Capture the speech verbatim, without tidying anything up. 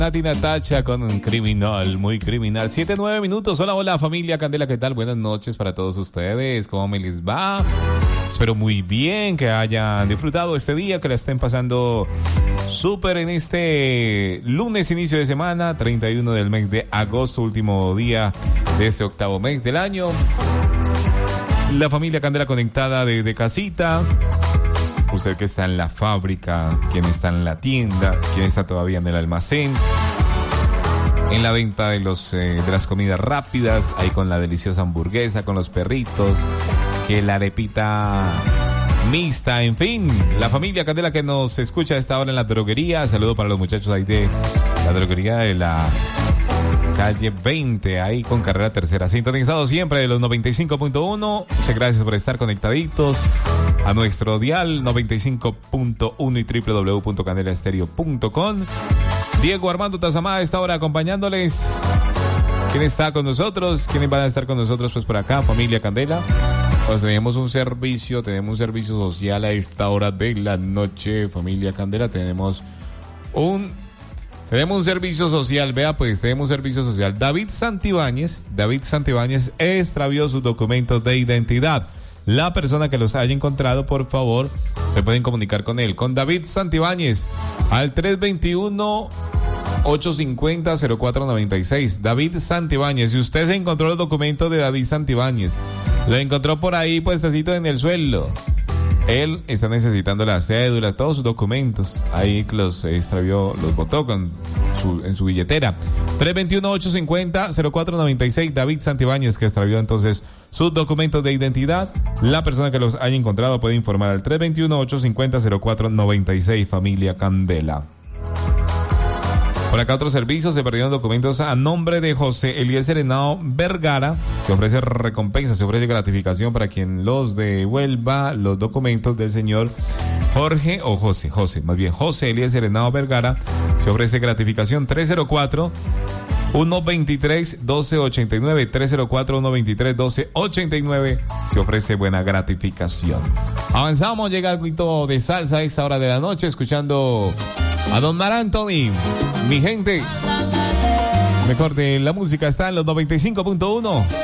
Nati Natacha con un criminal, muy criminal. Siete, nueve minutos. Hola, hola familia Candela, ¿qué tal? Buenas noches para todos ustedes. ¿Cómo me les va? Espero muy bien, que hayan disfrutado este día, que la estén pasando súper en este lunes, inicio de semana, treinta y uno del mes de agosto, último día de este octavo mes del año. La familia Candela conectada desde casita. Usted que está en la fábrica, quien está en la tienda, quien está todavía en el almacén, en la venta de los eh, de las comidas rápidas, ahí con la deliciosa hamburguesa, con los perritos, que la arepita mixta, en fin, la familia Candela que nos escucha a esta hora en la droguería. Saludo para los muchachos ahí de la droguería de la calle veinte, ahí con carrera tercera, sintonizado siempre de los noventa y cinco punto uno. Muchas gracias por estar conectaditos a nuestro dial noventa y cinco punto uno y doble u doble u doble u punto candela estéreo punto com. Diego Armando Tazamá a esta hora acompañándoles. ¿Quién está con nosotros? ¿Quiénes van a estar con nosotros? Pues por acá, familia Candela. Pues tenemos un servicio, tenemos un servicio social a esta hora de la noche, familia Candela. Tenemos un Tenemos un servicio social, vea pues, tenemos un servicio social. David Santibáñez, David Santibáñez extravió sus documentos de identidad. La persona que los haya encontrado, por favor, se pueden comunicar con él, con David Santibáñez, al tres dos uno, ocho cinco cero, cero cuatro nueve seis. David Santibáñez, si usted se encontró los documentos de David Santibáñez, lo encontró por ahí puestecito en el suelo. Él está necesitando las cédulas, todos sus documentos. Ahí los extravió, los botó con su, en su billetera. tres dos uno, ocho cinco cero, cero cuatro nueve seis. David Santibáñez, que extravió entonces sus documentos de identidad. La persona que los haya encontrado puede informar al tres dos uno, ocho cinco cero, cero cuatro nueve seis. Familia Candela. Por acá otro servicio, se perdieron documentos a nombre de José Eliezer Henao Vergara. Se ofrece recompensa, se ofrece gratificación para quien los devuelva los documentos del señor Jorge, o José, José, más bien José Eliezer Henao Vergara. Se ofrece gratificación tres cero cuatro, uno dos tres, doce ochenta y nueve, tres cero cuatro, uno dos tres, doce ochenta y nueve. Se ofrece buena gratificación. Avanzamos, llega algo de salsa a esta hora de la noche, escuchando a Don Mar Anthony. Mi gente, mejor de la música está en los noventa y cinco punto uno.